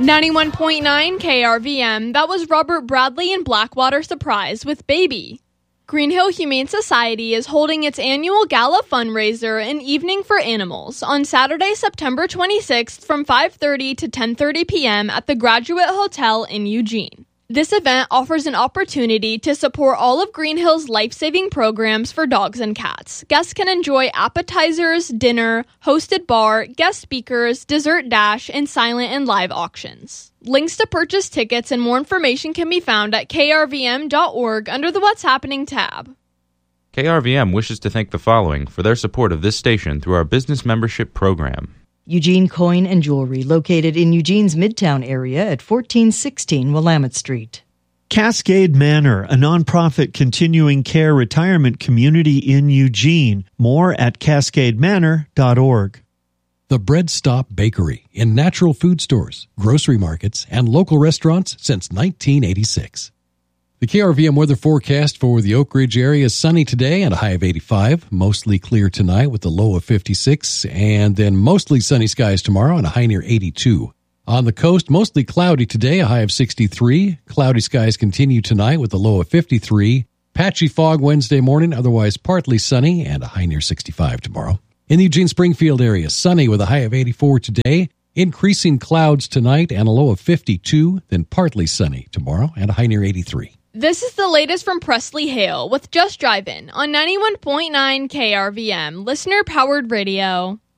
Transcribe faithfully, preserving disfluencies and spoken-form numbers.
ninety-one point nine K R V M, that was Robert Bradley and Blackwater Surprise with Baby. Greenhill Humane Society is holding its annual gala fundraiser, An Evening for Animals, on Saturday, September twenty-sixth from five thirty to ten thirty p.m. at the Graduate Hotel in Eugene. This event offers an opportunity to support all of Greenhill's life-saving programs for dogs and cats. Guests can enjoy appetizers, dinner, hosted bar, guest speakers, dessert dash, and silent and live auctions. Links to purchase tickets and more information can be found at k r v m dot org under the What's Happening tab. K R V M wishes to thank the following for their support of this station through our business membership program. Eugene Coin and Jewelry, located in Eugene's Midtown area at fourteen sixteen Willamette Street. Cascade Manor, a nonprofit continuing care retirement community in Eugene. More at cascade manor dot org. The Bread Stop Bakery in natural food stores, grocery markets, and local restaurants since nineteen eighty-six. The K R V M weather forecast for the Oak Ridge area is sunny today and a high of eighty-five. Mostly clear tonight with a low of fifty-six. And then mostly sunny skies tomorrow and a high near eighty-two. On the coast, mostly cloudy today, a high of sixty-three. Cloudy skies continue tonight with a low of fifty-three. Patchy fog Wednesday morning, otherwise partly sunny and a high near sixty-five tomorrow. In the Eugene-Springfield area, sunny with a high of eighty-four today. Increasing clouds tonight and a low of fifty-two. Then partly sunny tomorrow and a high near eighty-three. This is the latest from Presley Hale with Just Drive In on ninety-one point nine K R V M, listener-powered radio.